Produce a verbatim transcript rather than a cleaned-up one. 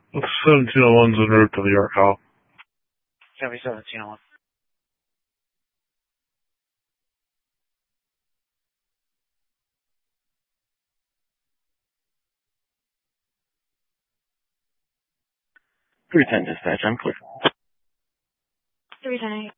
seventeen oh one's en route to the York Hall. Copy seventeen oh one. three ten dispatch, I'm clear. three ten eight.